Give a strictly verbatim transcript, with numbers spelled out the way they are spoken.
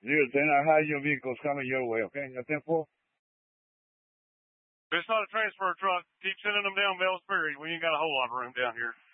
zero ten, I have your vehicles coming your way, okay? That's ten four. If it's not a transfer truck, keep sending them down Bells Ferry. We ain't got a whole lot of room down here.